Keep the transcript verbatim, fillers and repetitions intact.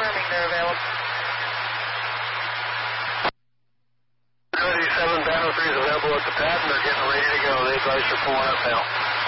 confirming they're available. seven Bravo three is available at the pad and they're getting ready to go. They advise for pulling up now.